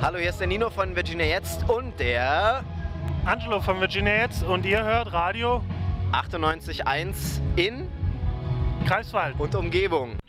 Hallo, hier ist der Nino von Virginia Jetzt und der Angelo von Virginia Jetzt und ihr hört Radio 98.1 in Greifswald und Umgebung.